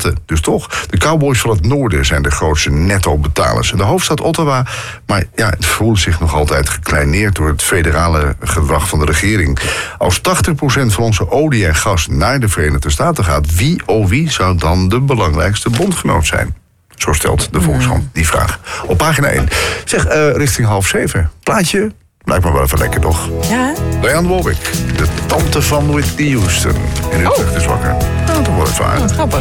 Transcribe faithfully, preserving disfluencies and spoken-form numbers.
Staten dus toch. De Cowboys van het Noorden zijn de grootste netto-betalers. In de hoofdstad Ottawa, maar ja, het voelt zich nog altijd gekleineerd door het federale gedrag van de regering. Als tachtig procent van onze olie en gas naar de Verenigde Staten gaat, wie oh wie zou dan de belangrijkste bondgenoot zijn? Zo stelt de Volkskrant die vraag. Op pagina één. Zeg, uh, richting half zeven. Plaatje? Lijkt me wel even lekker, toch? Ja. Diane Warwick, de tante van Whitney Houston. En u Oh. terug is wakker. Nou, toch wel even aan. Wat grappig.